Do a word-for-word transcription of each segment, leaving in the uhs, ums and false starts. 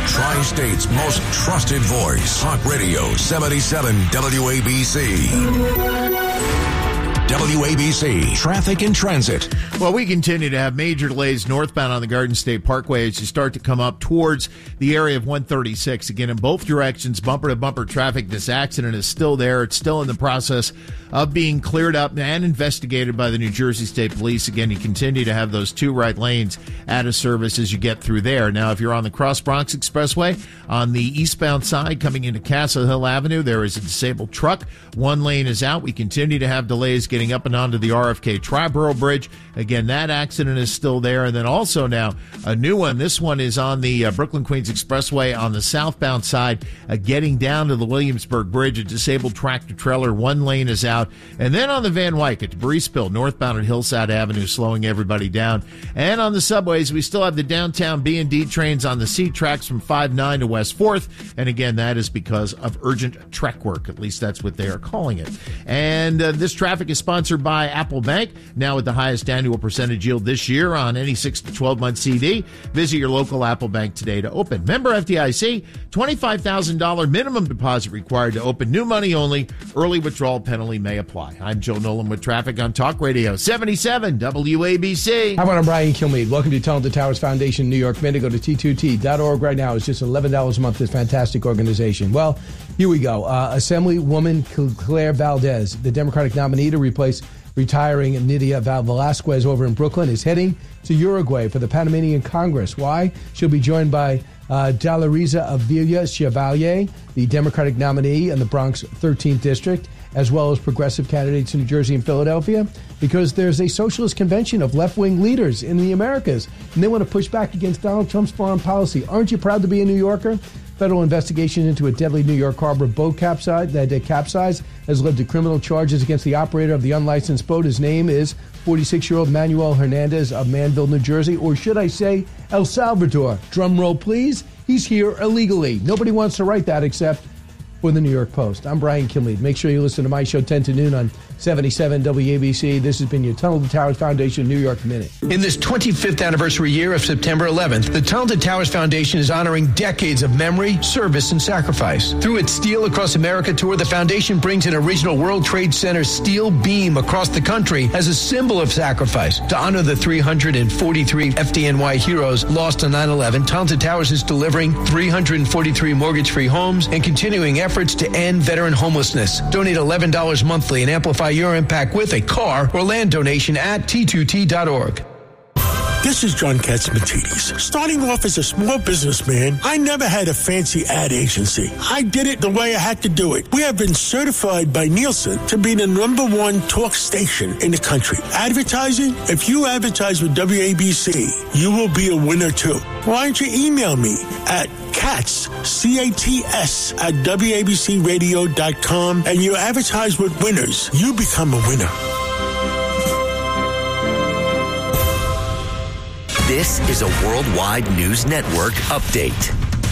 Tri-State's most trusted voice. Talk Radio seventy-seven W A B C. W A B C Traffic and Transit. Well, we continue to have major delays northbound on the Garden State Parkway as you start to come up towards the area of one thirty-six. Again, in both directions, bumper-to-bumper traffic. This accident is still there. It's still in the process of being cleared up and investigated by the New Jersey State Police. Again, you continue to have those two right lanes out of service as you get through there. Now, if you're on the Cross Bronx Expressway, on the eastbound side coming into Castle Hill Avenue, there is a disabled truck. One lane is out. We continue to have delays getting up and onto the R F K Triborough Bridge. Again, that accident is still there. And then also now a new one. This one is on the uh, Brooklyn-Queens Expressway on the southbound side, uh, getting down to the Williamsburg Bridge. A disabled tractor trailer. One lane is out. And then on the Van Wyck at Debris northbound at Hillside Avenue, slowing everybody down. And on the subways, we still have the downtown B and D trains on the C tracks from five nine to West fourth. And again, that is because of urgent trek work. At least that's what they are calling it. And uh, this traffic is sponsored by Apple Bank, now with the highest annual percentage yield this year on any six to twelve month C D. Visit your local Apple Bank today to open. Member F D I C, twenty-five thousand dollars minimum deposit required to open. New money only. Early withdrawal penalty may apply. I'm Joe Nolan with traffic on Talk Radio seventy-seven W A B C. Hi, I'm Brian Kilmeade. Welcome to Talented Towers Foundation, New York. Minute. Go to T two T dot org right now. It's just eleven dollars a month. This fantastic organization. Well, here we go. Uh, Assemblywoman Claire Valdez, the Democratic nominee to replace retiring Nydia Val Velasquez over in Brooklyn, is heading to Uruguay for the Panamanian Congress. Why? She'll be joined by uh, Dalariza Avila Chevalier, the Democratic nominee in the Bronx thirteenth District, as well as progressive candidates in New Jersey and Philadelphia, because there's a socialist convention of left-wing leaders in the Americas, and they want to push back against Donald Trump's foreign policy. Aren't you proud to be a New Yorker? Federal investigation into a deadly New York Harbor boat capsize that capsized has led to criminal charges against the operator of the unlicensed boat. His name is forty-six-year-old Manuel Hernandez of Manville, New Jersey, or should I say El Salvador. Drum roll, please. He's here illegally. Nobody wants to write that except for the New York Post. I'm Brian Kilmeade. Make sure you listen to my show ten to noon on seventy-seven W A B C. This has been your Talented Towers Foundation New York Minute. In this twenty-fifth anniversary year of September eleventh, the Talented Towers Foundation is honoring decades of memory, service, and sacrifice. Through its Steel Across America tour, the foundation brings an original World Trade Center steel beam across the country as a symbol of sacrifice. To honor the three hundred forty-three F D N Y heroes lost on nine eleven, Talented Towers is delivering three hundred forty-three mortgage-free homes and continuing efforts to end veteran homelessness. Donate eleven dollars monthly and amplify your impact with a car or land donation at T two T dot org. This is John Katsimatidis. Starting off as a small businessman, I never had a fancy ad agency. I did it the way I had to do it. We have been certified by Nielsen to be the number one talk station in the country. Advertising? If you advertise with W A B C, you will be a winner too. Why don't you email me at Cats, C A T S, at W A B C radio dot com, and you advertise with winners. You become a winner. This is a Worldwide News Network update.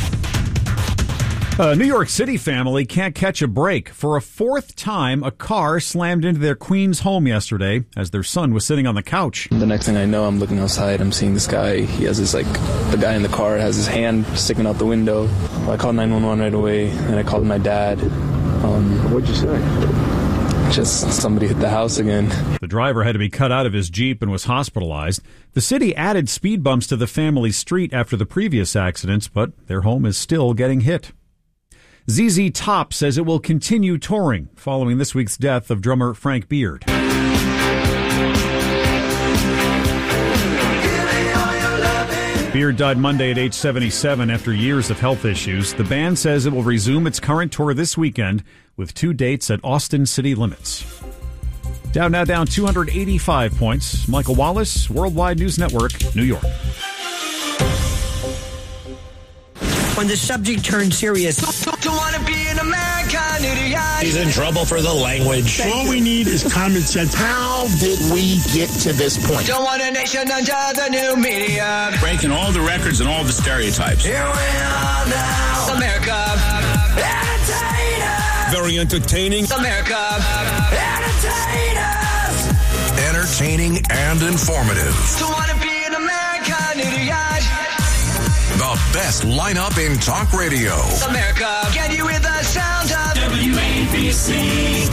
A New York City family can't catch a break. For a fourth time, a car slammed into their Queens home yesterday as their son was sitting on the couch. The next thing I know, I'm looking outside. I'm seeing this guy. He has this, like, the guy in the car has his hand sticking out the window. I called nine one one right away, and I called my dad. Um, What'd you say? Just somebody hit the house again. The driver had to be cut out of his Jeep and was hospitalized. The city added speed bumps to the family's street after the previous accidents, but their home is still getting hit. Z Z Top says it will continue touring following this week's death of drummer Frank Beard. Beard died Monday at age seventy-seven after years of health issues. The band says it will resume its current tour this weekend with two dates at Austin City Limits. Dow now down two hundred eighty-five points. Michael Wallace, Worldwide News Network, New York. When the subject turns serious, don't want to be an American idiot. He's in trouble for the language. All we need is common sense. How did we get to this point? Don't want a nation under the new media. Breaking all the records and all the stereotypes. Here we are now. America. Entertainers. Very entertaining. America. Entertainers. Entertaining and informative. Don't want to be an American idiot. The best lineup in talk radio. America, can you hear the sound of W A B C?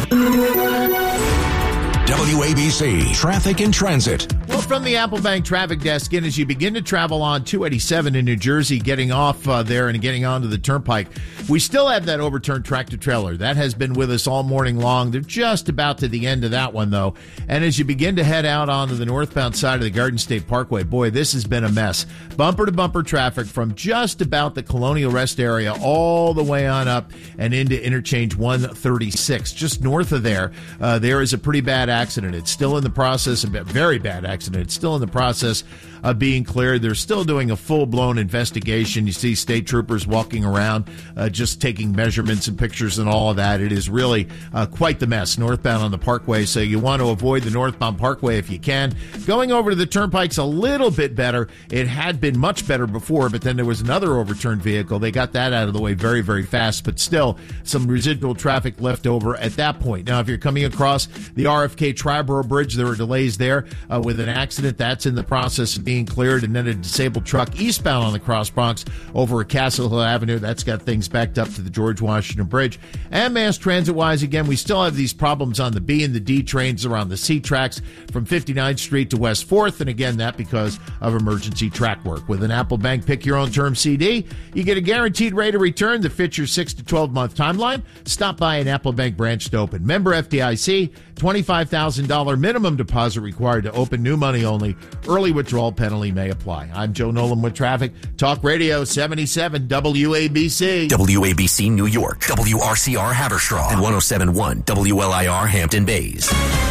W A B C Traffic and Transit. Well, from the Apple Bank traffic desk, and as you begin to travel on two eighty-seven in New Jersey, getting off uh, there and getting onto the turnpike, we still have that overturned tractor trailer. That has been with us all morning long. They're just about to the end of that one, though. And as you begin to head out onto the northbound side of the Garden State Parkway, boy, this has been a mess. Bumper-to-bumper traffic from just about the Colonial Rest area all the way on up and into Interchange one thirty-six. Just north of there, uh, there is a pretty bad accident. It's still in the process, a very bad accident. It's still in the process of being cleared. They're still doing a full-blown investigation. You see state troopers walking around, uh, just taking measurements and pictures and all of that. It is really uh, quite the mess northbound on the Parkway, so you want to avoid the northbound Parkway if you can. Going over to the turnpike's a little bit better. It had been much better before, but then there was another overturned vehicle. They got that out of the way very, very fast, but still some residual traffic left over at that point. Now, if you're coming across the R F K Triborough Bridge, there are delays there uh, with an accident. That's in the process of being cleared, and then a disabled truck eastbound on the Cross Bronx over at Castle Hill Avenue. That's got things backed up to the George Washington Bridge. And mass transit-wise, again, we still have these problems on the B and the D trains around the C tracks from fifty-ninth Street to West fourth, and again, that because of emergency track work. With an Apple Bank Pick Your Own Term C D, you get a guaranteed rate of return that fits your six to twelve month timeline. Stop by an Apple Bank branch to open. Member F D I C, twenty-five thousand dollars minimum deposit required to open, new money only. Early withdrawal penalty may apply. I'm Joe Nolan with traffic. Talk Radio seventy-seven W A B C. W A B C New York, W R C R Haverstraw, and one oh seven point one W L I R Hampton Bays.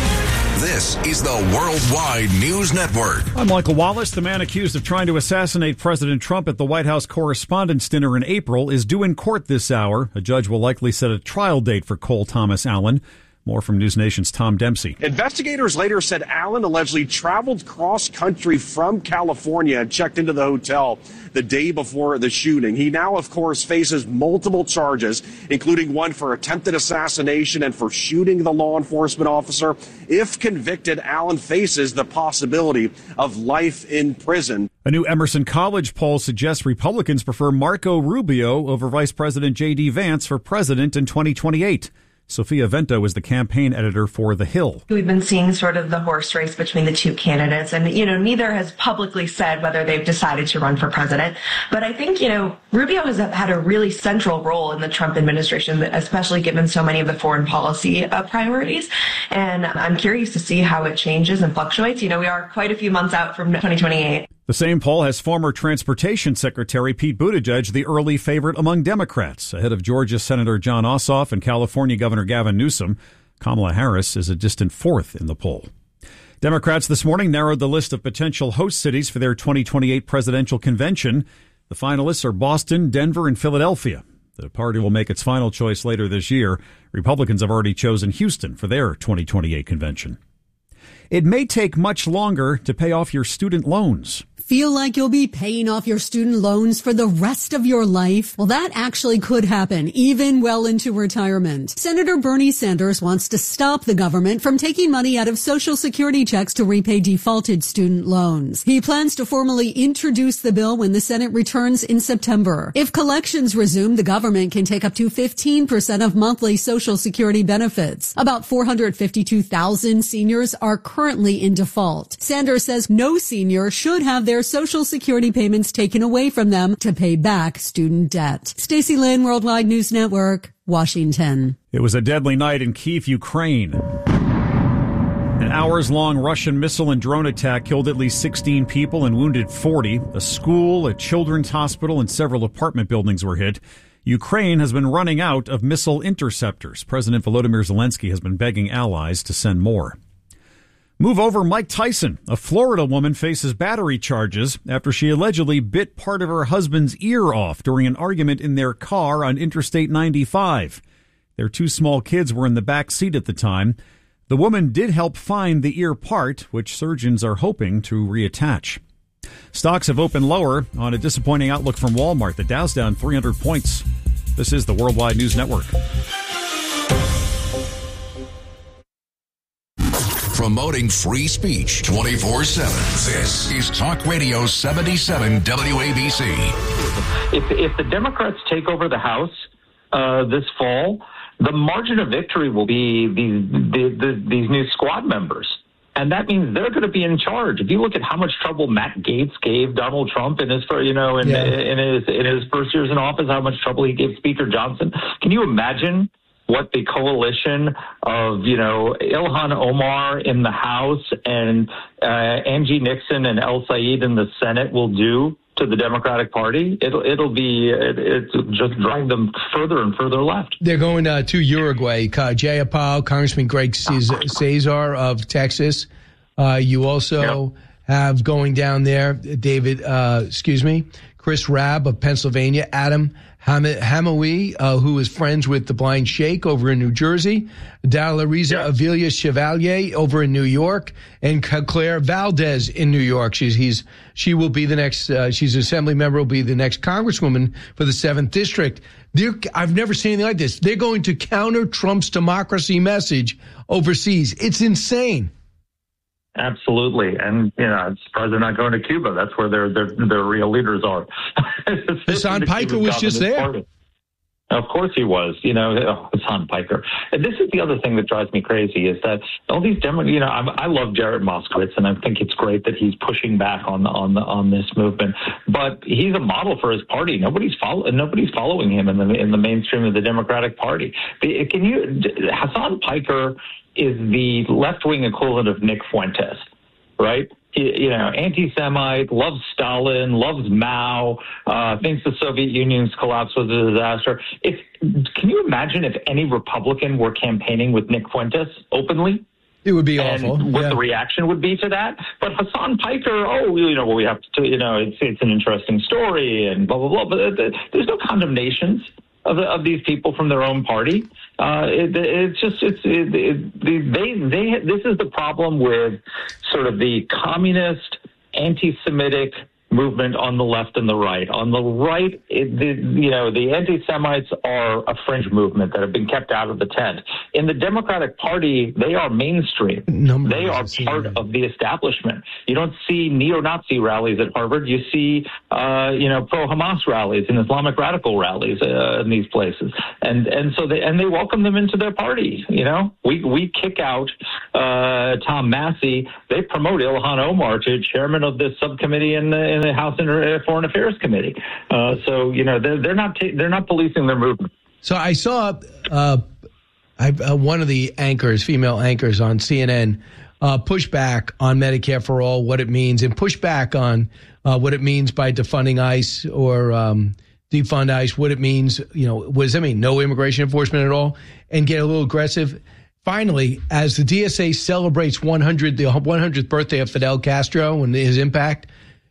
This is the Worldwide News Network. I'm Michael Wallace. The man accused of trying to assassinate President Trump at the White House Correspondents' Dinner in April is due in court this hour. A judge will likely set a trial date for Cole Thomas Allen. More from News Nation's Tom Dempsey. Investigators later said Allen allegedly traveled cross-country from California and checked into the hotel the day before the shooting. He now, of course, faces multiple charges, including one for attempted assassination and for shooting the law enforcement officer. If convicted, Allen faces the possibility of life in prison. A new Emerson College poll suggests Republicans prefer Marco Rubio over Vice President J D Vance for president in twenty twenty-eight. Sophia Vento is the campaign editor for The Hill. We've been seeing sort of the horse race between the two candidates, and, you know, neither has publicly said whether they've decided to run for president. But I think, you know, Rubio has had a really central role in the Trump administration, especially given so many of the foreign policy uh, priorities. And I'm curious to see how it changes and fluctuates. You know, we are quite a few months out from twenty twenty-eight. The same poll has former Transportation Secretary Pete Buttigieg the early favorite among Democrats, ahead of Georgia Senator Jon Ossoff and California Governor Gavin Newsom. Kamala Harris is a distant fourth in the poll. Democrats this morning narrowed the list of potential host cities for their twenty twenty-eight presidential convention. The finalists are Boston, Denver, and Philadelphia. The party will make its final choice later this year. Republicans have already chosen Houston for their twenty twenty-eight convention. It may take much longer to pay off your student loans. Feel like you'll be paying off your student loans for the rest of your life? Well, that actually could happen, even well into retirement. Senator Bernie Sanders wants to stop the government from taking money out of Social Security checks to repay defaulted student loans. He plans to formally introduce the bill when the Senate returns in September. If collections resume, the government can take up to fifteen percent of monthly Social Security benefits. About four hundred fifty-two thousand seniors are currently in default. Sanders says no senior should have their Social Security payments taken away from them to pay back student debt. Stacey Lynn, Worldwide News Network, Washington. It was a deadly night in Kyiv, Ukraine. An hours-long Russian missile and drone attack killed at least sixteen people and wounded forty. A school, a children's hospital, and several apartment buildings were hit. Ukraine has been running out of missile interceptors. President Volodymyr Zelensky has been begging allies to send more. Move over Mike Tyson. A Florida woman faces battery charges after she allegedly bit part of her husband's ear off during an argument in their car on Interstate ninety-five. Their two small kids were in the back seat at the time. The woman did help find the ear part, which surgeons are hoping to reattach. Stocks have opened lower on a disappointing outlook from Walmart. The Dow's down three hundred points. This is the Worldwide News Network. promoting free speech twenty-four seven. This is Talk Radio seventy-seven W A B C. If, if the Democrats take over the House uh, this fall, the margin of victory will be these, the, the, these new squad members. And that means they're going to be in charge. If you look at how much trouble Matt Gaetz gave Donald Trump in his, you know, in, yeah. in his in his first years in office, how much trouble he gave Speaker Johnson. Can you imagine what the coalition of, you know, Ilhan Omar in the House and uh, Angie Nixon and El Sayed in the Senate will do to the Democratic Party? It'll it'll be it, it'll just drive them further and further left. They're going uh, to Uruguay. Uh, Jay Powell, Congressman Greg Cesar of Texas. Uh, you also yep. have going down there, David. Uh, excuse me, Chris Rabb of Pennsylvania. Adam Ham- Hamawi, uh, who is friends with the Blind Sheikh over in New Jersey, Dalariza yeah. Avilia Chevalier over in New York, and Claire Valdez in New York. She's he's she will be the next. Uh, she's an assembly member. Will be the next congresswoman for the seventh district. They're, I've never seen anything like this. They're going to counter Trump's democracy message overseas. It's insane. Absolutely, and you know, I'm surprised they're not going to Cuba. That's where their their their real leaders are. Hassan Piker was just there. Party. Of course he was. You know, oh, Hassan Piker. And this is the other thing that drives me crazy is that all these Demo, you know, I'm, I love Jared Moskowitz, and I think it's great that he's pushing back on on the, on this movement. But he's a model for his party. Nobody's follow, nobody's following him in the in the mainstream of the Democratic Party. Can you? Hassan Piker is the left-wing equivalent of Nick Fuentes, right? You know, anti-Semite, loves Stalin, loves Mao, uh, thinks the Soviet Union's collapse was a disaster. If can you imagine if any Republican were campaigning with Nick Fuentes openly? It would be and awful. What yeah. the reaction would be to that. But Hassan Piker, oh, you know, well, we have to, you know, it's it's an interesting story and blah blah blah. But uh, there's no condemnations of, of these people from their own party. Uh, it, it's just, it's, it, it, they, they, this is the problem with sort of the communist, anti-Semitic movement on the left and the right. On the right, it, the, you know, the anti-Semites are a fringe movement that have been kept out of the tent. In the Democratic Party, they are mainstream. Number they are part that. of the establishment. You don't see neo-Nazi rallies at Harvard. You see, uh, you know, pro-Hamas rallies and Islamic radical rallies uh, in these places. And and so they and they welcome them into their party. You know, we we kick out uh, Tom Massey. They promote Ilhan Omar to chairman of this subcommittee in the in the House Foreign Affairs Committee. Uh, so you know they're, they're not ta- they're not policing their movement. So I saw uh, I, uh, one of the anchors, female anchors on C N N, uh, push back on Medicare for All, what it means, and push back on uh, what it means by defunding ICE or um, defund ICE, what it means. You know, what does that mean? No immigration enforcement at all, and get a little aggressive. Finally, as the D S A celebrates one hundred, the one hundredth birthday of Fidel Castro and his impact,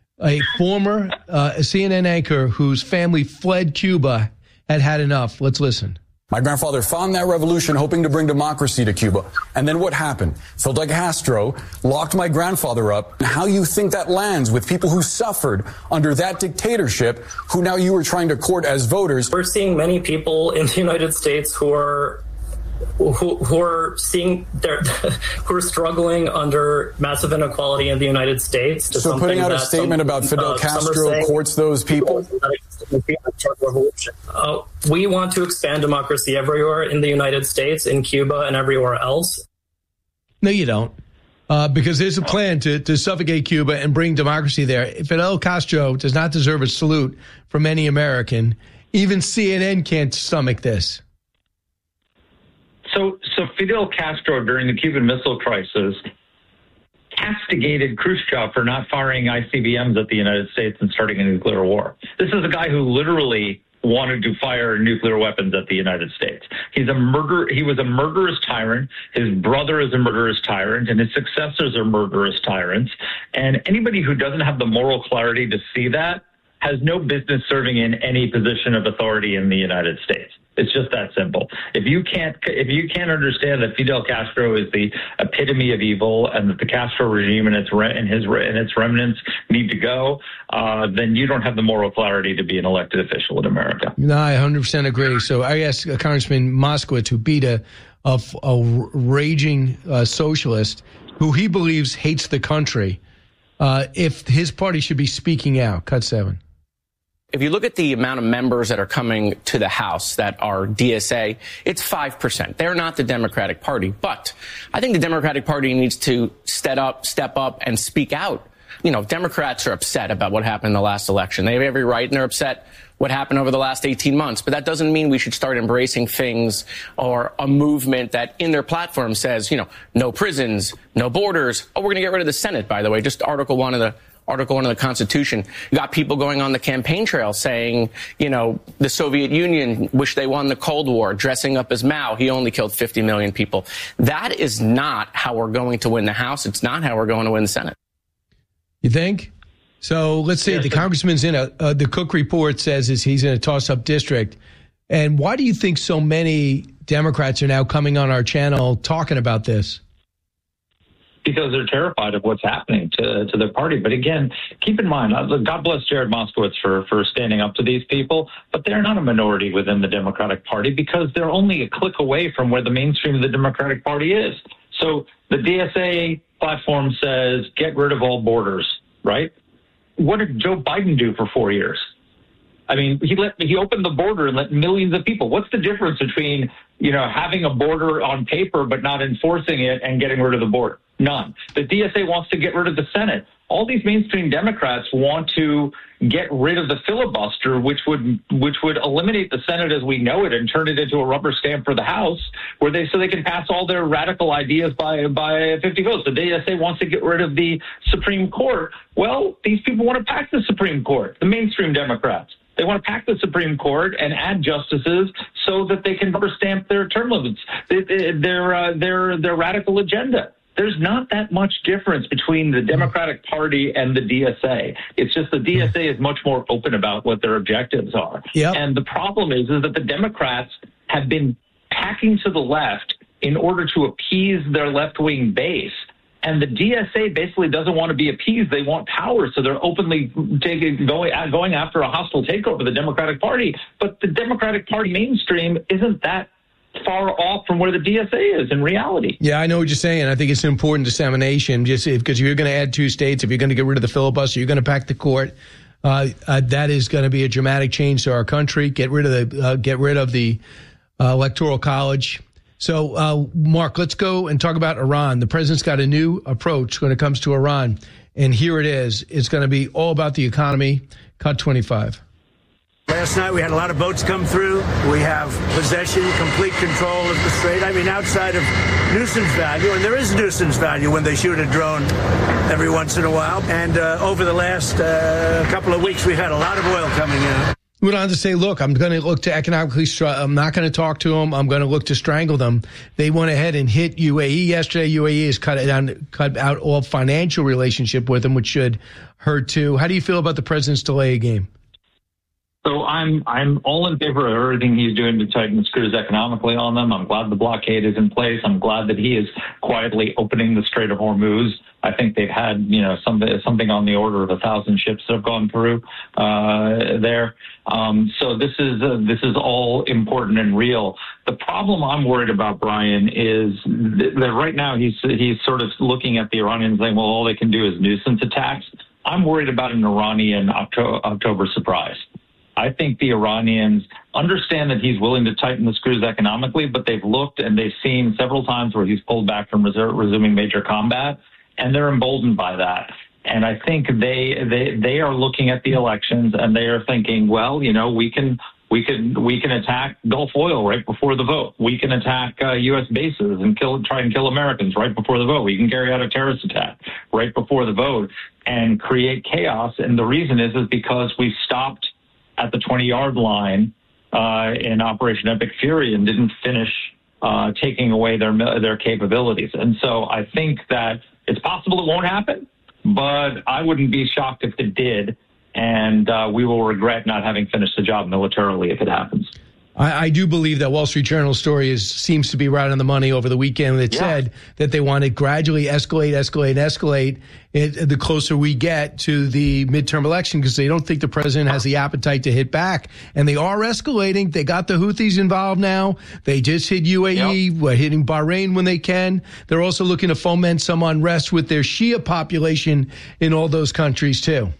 a former uh, C N N anchor whose family fled Cuba had had enough. Let's listen. My grandfather found that revolution hoping to bring democracy to Cuba. And then what happened? Fidel Castro locked my grandfather up. And how you think that lands with people who suffered under that dictatorship, who now you are trying to court as voters? We're seeing many people in the United States who are Who, who are seeing their, who are struggling under massive inequality in the United States. To so putting out a statement some, about Fidel uh, Castro courts those people? Uh, we want to expand democracy everywhere in the United States, in Cuba, and everywhere else. No, you don't. Uh, because there's a plan to, to suffocate Cuba and bring democracy there. Fidel Castro does not deserve a salute from any American. Even C N N can't stomach this. So, so Fidel Castro, during the Cuban Missile Crisis, castigated Khrushchev for not firing I C B Ms at the United States and starting a nuclear war. This is a guy who literally wanted to fire nuclear weapons at the United States. He's a murder. He was a murderous tyrant. His brother is a murderous tyrant, and his successors are murderous tyrants. And anybody who doesn't have the moral clarity to see that has no business serving in any position of authority in the United States. It's just that simple. If you can't, if you can't understand that Fidel Castro is the epitome of evil, and that the Castro regime and its re- and his re- and its remnants need to go, uh, then you don't have the moral clarity to be an elected official in America. No, I one hundred percent agree. So I asked Congressman Moskowitz, who beat a a, a raging uh, socialist, who he believes hates the country, uh, if his party should be speaking out. Cut seven. If you look at the amount of members that are coming to the House that are D S A, it's five percent. They're not the Democratic Party. But I think the Democratic Party needs to step up, step up and speak out. You know, Democrats are upset about what happened in the last election. They have every right, and they're upset what happened over the last eighteen months. But that doesn't mean we should start embracing things or a movement that in their platform says, you know, no prisons, no borders. Oh, we're going to get rid of the Senate, by the way, just Article one of the Article one of the Constitution. You got people going on the campaign trail saying, you know, the Soviet Union wish they won the Cold War, dressing up as Mao. He only killed fifty million people. That is not how we're going to win the House. It's not how we're going to win the Senate. You think? So let's say yes, the congressman's in a, uh, the Cook report says is he's in a toss-up district. And why do you think so many Democrats are now coming on our channel talking about this? Because they're terrified of what's happening to, to their party. But again, keep in mind, God bless Jared Moskowitz for, for standing up to these people, but they're not a minority within the Democratic Party because they're only a click away from where the mainstream of the Democratic Party is. So the D S A platform says, get rid of all borders, right? What did Joe Biden do for four years? I mean, he let he opened the border and let millions of people. What's the difference between, you know, having a border on paper but not enforcing it and getting rid of the border? None. The D S A wants to get rid of the Senate. All these mainstream Democrats want to get rid of the filibuster, which would which would eliminate the Senate as we know it and turn it into a rubber stamp for the House, where they so they can pass all their radical ideas by by fifty votes. The D S A wants to get rid of the Supreme Court. Well, these people want to pack the Supreme Court, the mainstream Democrats. They want to pack the Supreme Court and add justices so that they can rubber stamp their term limits, their uh, their their radical agenda. There's not that much difference between the Democratic Party and the D S A. It's just the D S A is much more open about what their objectives are. Yep. And the problem is, is that the Democrats have been packing to the left in order to appease their left-wing base. And the D S A basically doesn't want to be appeased. They want power, so they're openly taking, going, going after a hostile takeover of the Democratic Party. But the Democratic Party mainstream isn't that far off from where the D S A is in reality. Yeah, I know what you're saying. I think it's an important dissemination, just because if you're going to add two states, if you're going to get rid of the filibuster, you're going to pack the court. Uh, uh, that is going to be a dramatic change to our country. Get rid of the uh, get rid of the uh, Electoral College. So, uh, Mark, let's go and talk about Iran. The president's got a new approach when it comes to Iran, and here it is. It's going to be all about the economy. Cut twenty-five. Last night we had a lot of boats come through. We have possession, complete control of the strait. I mean, outside of nuisance value, and there is nuisance value when they shoot a drone every once in a while. And uh, over the last uh, couple of weeks, we've had a lot of oil coming in. We went on to say, look, I'm going to look to economically, str- I'm not going to talk to them. I'm going to look to strangle them. They went ahead and hit U A E yesterday. U A E has cut, it down, cut out all financial relationship with them, which should hurt too. How do you feel about the president's delay of game? So I'm I'm all in favor of everything he's doing to tighten the screws economically on them. I'm glad the blockade is in place. I'm glad that he is quietly opening the Strait of Hormuz. I think they've had, you know, something something on the order of a thousand ships that have gone through uh, there. Um, so this is uh, this is all important and real. The problem I'm worried about, Brian, is that right now he's he's sort of looking at the Iranians saying, well, all they can do is nuisance attacks. I'm worried about an Iranian October, October surprise. I think the Iranians understand that he's willing to tighten the screws economically, but they've looked and they've seen several times where he's pulled back from reserve, resuming major combat, and they're emboldened by that. And I think they they they are looking at the elections and they are thinking, well, you know, we can we can we can attack Gulf oil right before the vote. We can attack uh, U S bases and kill try and kill Americans right before the vote. We can carry out a terrorist attack right before the vote and create chaos. And the reason is is because we stopped at the twenty-yard line uh, in Operation Epic Fury and didn't finish uh, taking away their their capabilities. And so I think that it's possible it won't happen, but I wouldn't be shocked if it did. And uh, we will regret not having finished the job militarily if it happens. I, I do believe that Wall Street Journal story is seems to be right on the money over the weekend. It yeah. said that they want to gradually escalate, escalate, escalate it, the closer we get to the midterm election, because they don't think the president has the appetite to hit back. And they are escalating. They got the Houthis involved now. They just hit U A E. Yep. We're hitting Bahrain when they can. They're also looking to foment some unrest with their Shia population in all those countries too.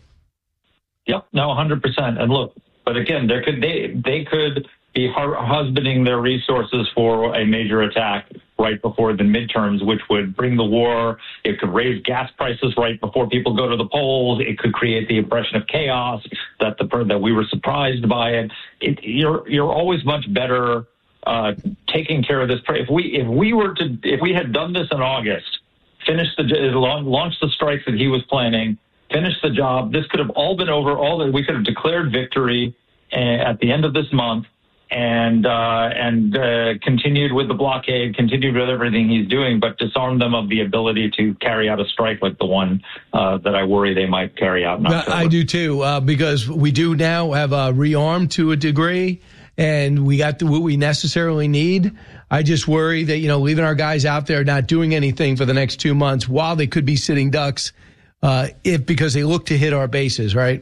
Yep, no, one hundred percent. And look, but again, there could they they could be husbanding their resources for a major attack right before the midterms, which would bring the war. It could raise gas prices right before people go to the polls. It could create the impression of chaos that the that we were surprised by it. it you're you're always much better uh, taking care of this. If we if we were to if we had done this in August, finished the launched the strikes that he was planning, finished the job, this could have all been over. All that we could have declared victory at the end of this month. And uh, and uh, continued with the blockade, continued with everything he's doing, but disarmed them of the ability to carry out a strike like the one uh, that I worry they might carry out in October. I do too, uh, because we do now have uh, rearmed to a degree, and we got the, what we necessarily need. I just worry that, you know, leaving our guys out there not doing anything for the next two months while they could be sitting ducks, uh, if because they look to hit our bases, right?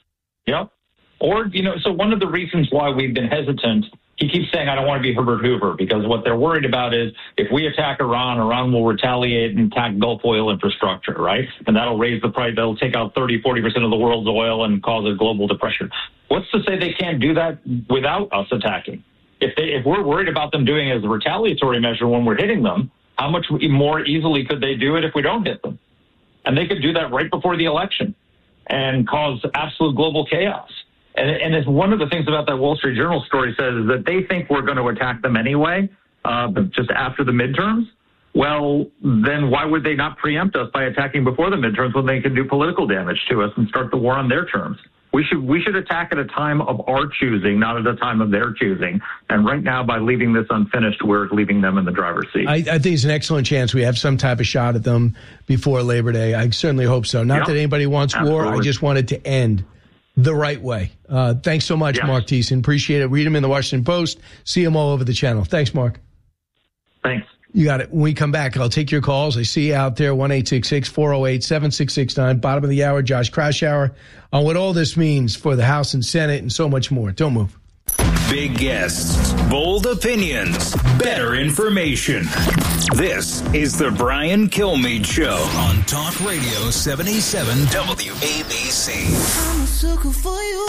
Yep. Or, you know, so one of the reasons why we've been hesitant, he keeps saying, I don't want to be Herbert Hoover, because what they're worried about is if we attack Iran, Iran will retaliate and attack Gulf oil infrastructure, right? And that'll raise the price. That'll take out thirty, forty percent of the world's oil and cause a global depression. What's to say they can't do that without us attacking? If they, if we're worried about them doing it as a retaliatory measure when we're hitting them, how much more easily could they do it if we don't hit them? And they could do that right before the election and cause absolute global chaos. And, and it's one of the things about that Wall Street Journal story says is that they think we're going to attack them anyway, uh, but just after the midterms. Well, then why would they not preempt us by attacking before the midterms when they can do political damage to us and start the war on their terms? We should we should attack at a time of our choosing, not at a time of their choosing. And right now, by leaving this unfinished, we're leaving them in the driver's seat. I, I think it's an excellent chance we have some type of shot at them before Labor Day. I certainly hope so. Not yep. that anybody wants Absolutely. war. I just want it to end the right way. Uh, thanks so much, yes. Mark Thiessen. Appreciate it. Read him in the Washington Post. See him all over the channel. Thanks, Mark. Thanks. You got it. When we come back, I'll take your calls. I see you out there, one eight six six, four oh eight, seven six six nine. Bottom of the hour, Josh Kraushaar, on what all this means for the House and Senate and so much more. Don't move. Big guests, bold opinions, better information. This is the Brian Kilmeade Show on Talk Radio seventy-seven W A B C. I'm a sucker for you.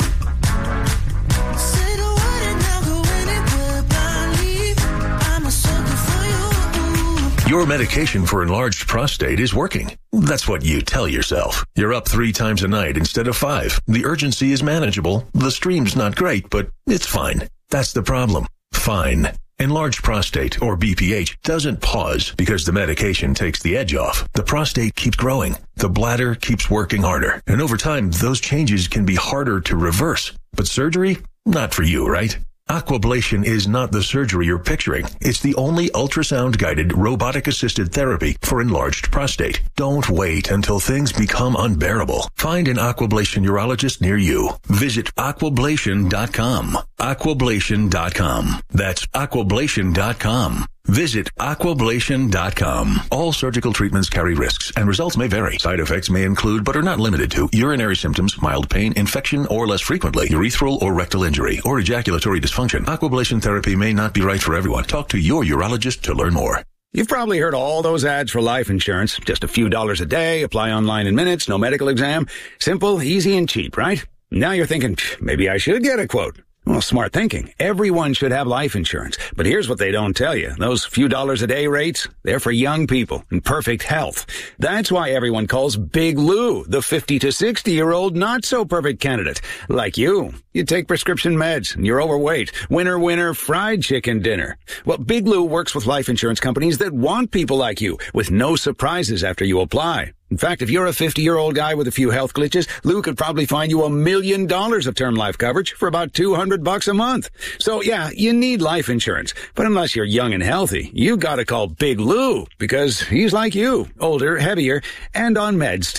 Say the word and I'll go anywhere blindly. I'm a sucker for you. Your medication for enlarged prostate is working. That's what you tell yourself. You're up three times a night instead of five. The urgency is manageable. The stream's not great, but it's fine. That's the problem. Fine. Enlarged prostate, or B P H, doesn't pause because the medication takes the edge off. The prostate keeps growing. The bladder keeps working harder. And over time, those changes can be harder to reverse. But surgery? Not for you, right? Aquablation is not the surgery you're picturing. It's the only ultrasound-guided, robotic-assisted therapy for enlarged prostate. Don't wait until things become unbearable. Find an Aquablation urologist near you. Visit aquablation dot com. aquablation dot com. That's aquablation dot com. Visit aquablation dot com. All surgical treatments carry risks, and results may vary. Side effects may include, but are not limited to, urinary symptoms, mild pain, infection, or less frequently, urethral or rectal injury, or ejaculatory dysfunction. Aquablation therapy may not be right for everyone. Talk to your urologist to learn more. You've probably heard all those ads for life insurance. Just a few dollars a day, apply online in minutes, no medical exam. Simple, easy, and cheap, right? Now you're thinking, maybe I should get a quote. Well, smart thinking. Everyone should have life insurance. But here's what they don't tell you. Those few dollars a day rates, they're for young people in perfect health. That's why everyone calls Big Lou the fifty to sixty-year-old not-so-perfect candidate. Like you. You take prescription meds, and you're overweight. Winner, winner, fried chicken dinner. Well, Big Lou works with life insurance companies that want people like you, with no surprises after you apply. In fact, if you're a fifty-year-old guy with a few health glitches, Lou could probably find you a million dollars of term life coverage for about two hundred bucks a month. So yeah, you need life insurance. But unless you're young and healthy, you gotta call Big Lou, because he's like you, older, heavier, and on meds too.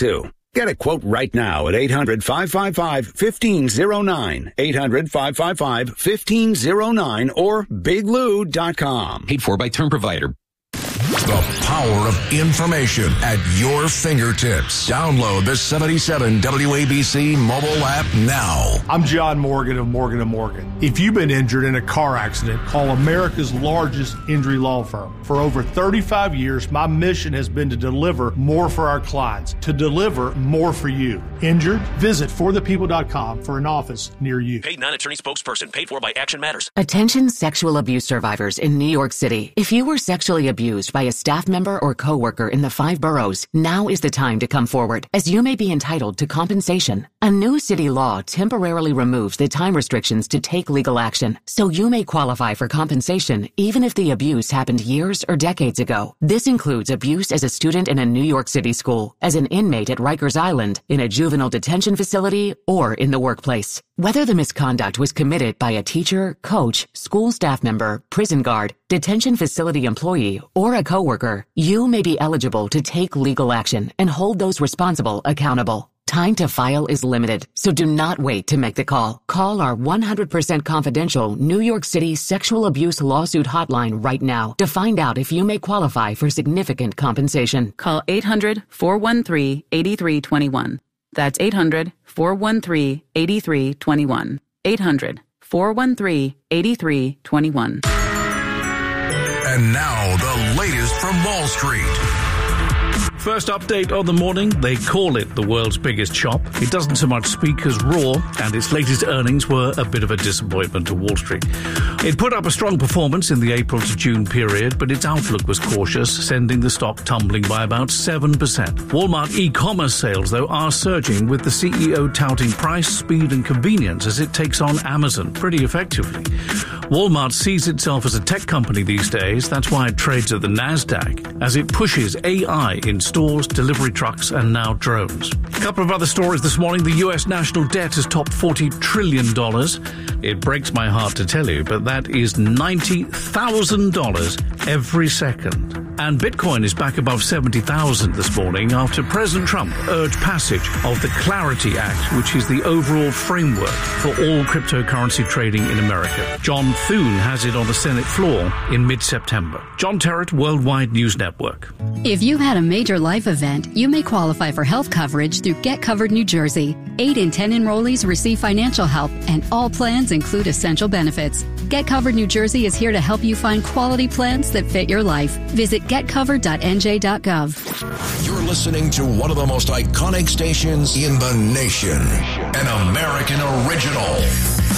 Get a quote right now at eight hundred, five five five, one five zero nine, eight hundred, five five five, one five zero nine, or big lou dot com. Paid for by Term Provider. The power of information at your fingertips. Download the seventy-seven W A B C mobile app now. I'm John Morgan of Morgan and Morgan. If you've been injured in a car accident, call America's largest injury law firm. For over thirty-five years, my mission has been to deliver more for our clients, to deliver more for you. Injured? Visit for the people dot com for an office near you. Paid non-attorney spokesperson. Paid for by Action Matters. Attention sexual abuse survivors in New York City. If you were sexually abused by a staff member or coworker in the five boroughs, now is the time to come forward, as you may be entitled to compensation. A new city law temporarily removes the time restrictions to take legal action, so you may qualify for compensation even if the abuse happened years or decades ago. This includes abuse as a student in a New York City school, as an inmate at Rikers Island, in a juvenile detention facility, or in the workplace. Whether the misconduct was committed by a teacher, coach, school staff member, prison guard, detention facility employee, or a coworker, you may be eligible to take legal action and hold those responsible accountable. Time to file is limited, so do not wait to make the call. Call our one hundred percent confidential New York City sexual abuse lawsuit hotline right now to find out if you may qualify for significant compensation. Call eight hundred, four one three, eight three two one. That's eight hundred, four one three, eight three two one. eight hundred, four one three, eight three two one. And now, the latest from Wall Street. First update of the morning, they call it the world's biggest shop. It doesn't so much speak as Raw, and its latest earnings were a bit of a disappointment to Wall Street. It put up a strong performance in the April to June period, but its outlook was cautious, sending the stock tumbling by about seven percent. Walmart e-commerce sales, though, are surging, with the C E O touting price, speed and convenience as it takes on Amazon pretty effectively. Walmart sees itself as a tech company these days. That's why it trades at the NASDAQ, as it pushes A I in stores, delivery trucks, and now drones. A couple of other stories this morning. The U S national debt has topped forty trillion dollars. It breaks my heart to tell you, but that is ninety thousand dollars every second. And Bitcoin is back above seventy thousand this morning after President Trump urged passage of the Clarity Act, which is the overall framework for all cryptocurrency trading in America. John Thune has it on the Senate floor in mid-September. John Terrett, Worldwide News Network. If you've had a major life event, you may qualify for health coverage through Get Covered New Jersey. Eight in ten enrollees receive financial help, and all plans include essential benefits. Get Covered New Jersey is here to help you find quality plans that fit your life. Visit get covered dot n j dot gov. You're listening to one of the most iconic stations in the nation. An American original.